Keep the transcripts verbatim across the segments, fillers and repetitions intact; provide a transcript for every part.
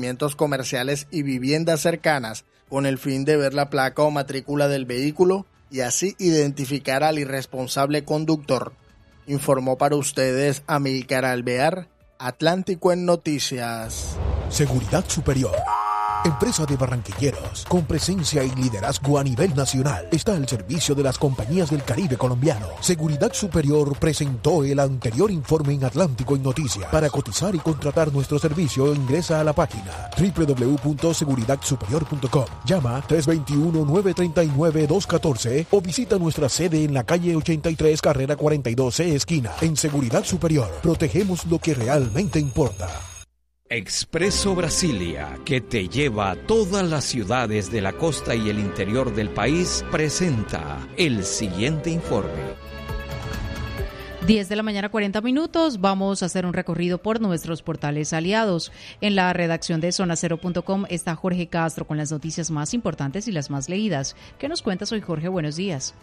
establecimientos comerciales y viviendas cercanas con el fin de ver la placa o matrícula del vehículo y así identificar al irresponsable conductor. Informó para ustedes Amílcar Alvear, Atlántico en Noticias. Seguridad Superior, empresa de barranquilleros con presencia y liderazgo a nivel nacional, está al servicio de las compañías del Caribe colombiano. Seguridad Superior presentó el anterior informe en Atlántico en Noticias. Para cotizar y contratar nuestro servicio, ingresa a la página doble u doble u doble u punto seguridad superior punto com. Llama tres dos uno, nueve tres nueve, dos uno cuatro o visita nuestra sede en la calle ochenta y tres, carrera cuarenta y dos C, esquina. En Seguridad Superior, protegemos lo que realmente importa. Expreso Brasilia, que te lleva a todas las ciudades de la costa y el interior del país, presenta el siguiente informe. diez de la mañana, cuarenta minutos. Vamos a hacer un recorrido por nuestros portales aliados. En la redacción de zona cero punto com está Jorge Castro con las noticias más importantes y las más leídas. ¿Qué nos cuentas hoy, Jorge? Buenos días.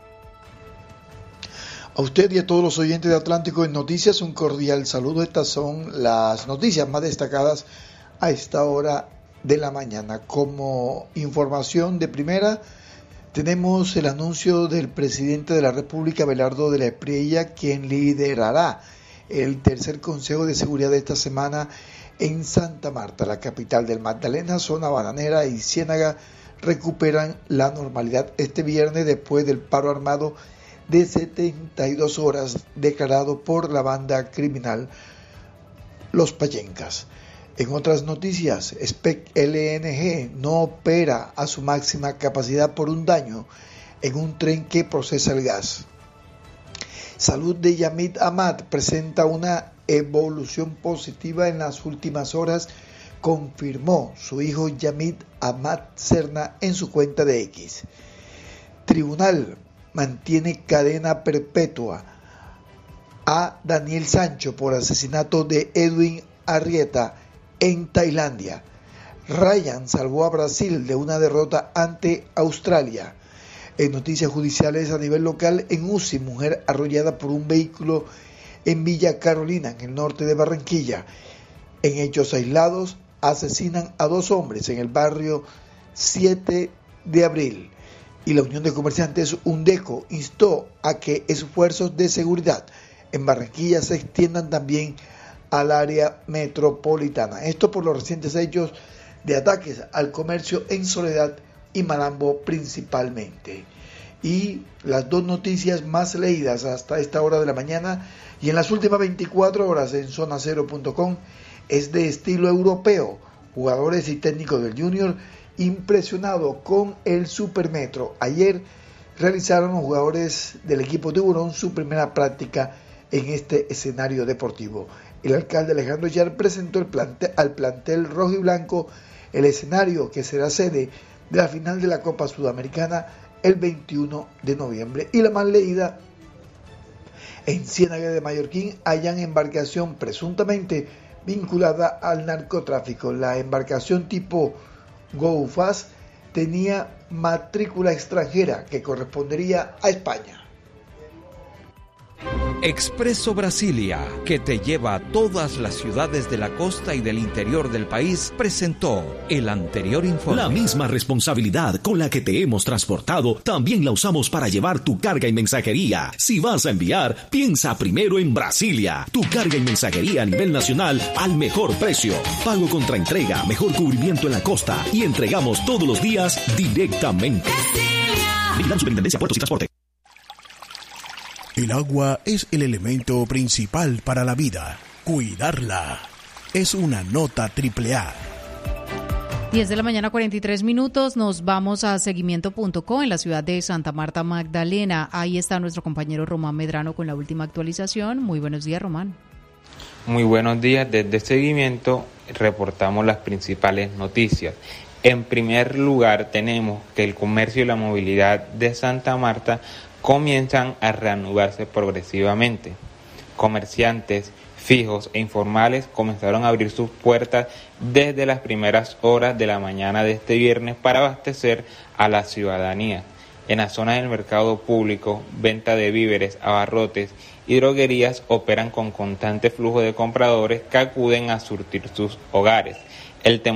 A usted y a todos los oyentes de Atlántico en Noticias, un cordial saludo. Estas son las noticias más destacadas a esta hora de la mañana. Como información de primera, tenemos el anuncio del presidente de la República, Abelardo de la Espriella, quien liderará el tercer Consejo de Seguridad de esta semana en Santa Marta, la capital del Magdalena. Zona Bananera y Ciénaga recuperan la normalidad este viernes después del paro armado de setenta y dos horas declarado por la banda criminal Los Payencas. En otras noticias, Spec L N G no opera a su máxima capacidad por un daño en un tren que procesa el gas. Salud de Yamid Ahmad presenta una evolución positiva en las últimas horas, confirmó su hijo Yamid Ahmad Serna en su cuenta de X. Tribunal mantiene cadena perpetua a Daniel Sancho por asesinato de Edwin Arrieta en Tailandia. Ryan salvó a Brasil de una derrota ante Australia. En noticias judiciales a nivel local, en U C I, mujer arrollada por un vehículo en Villa Carolina, en el norte de Barranquilla. En hechos aislados, asesinan a dos hombres en el barrio siete de abril. Y la Unión de Comerciantes UNDECO instó a que esfuerzos de seguridad en Barranquilla se extiendan también al área metropolitana. Esto por los recientes hechos de ataques al comercio en Soledad y Malambo principalmente. Y las dos noticias más leídas hasta esta hora de la mañana y en las últimas veinticuatro horas en zona cero punto com es de estilo europeo. Jugadores y técnicos del Junior impresionado con el Supermetro. Ayer realizaron los jugadores del equipo Tiburón su primera práctica en este escenario deportivo. El alcalde Alejandro Yar presentó el plantel, al plantel rojo y blanco el escenario que será sede de la final de la Copa Sudamericana el veintiuno de noviembre. Y la más leída, en Ciénaga de Mallorquín hallan embarcación presuntamente vinculada al narcotráfico. La embarcación tipo Go Fast tenía matrícula extranjera que correspondería a España. Expreso Brasilia, que te lleva a todas las ciudades de la costa y del interior del país, presentó el anterior informe. La misma responsabilidad con la que te hemos transportado, también la usamos para llevar tu carga y mensajería. Si vas a enviar, piensa primero en Brasilia. Tu carga y mensajería a nivel nacional al mejor precio. Pago contra entrega, mejor cubrimiento en la costa y entregamos todos los días directamente. Vigilando Superintendencia, Puertos y Transporte. El agua es el elemento principal para la vida. Cuidarla es una nota triple A. diez de la mañana, cuarenta y tres minutos. Nos vamos a seguimiento punto co en la ciudad de Santa Marta, Magdalena. Ahí está nuestro compañero Román Medrano con la última actualización. Muy buenos días, Román. Muy buenos días. Desde Seguimiento reportamos las principales noticias. En primer lugar, tenemos que el comercio y la movilidad de Santa Marta comienzan a reanudarse progresivamente. Comerciantes fijos e informales comenzaron a abrir sus puertas desde las primeras horas de la mañana de este viernes para abastecer a la ciudadanía. En las zonas del mercado público, venta de víveres, abarrotes y droguerías operan con constante flujo de compradores que acuden a surtir sus hogares. El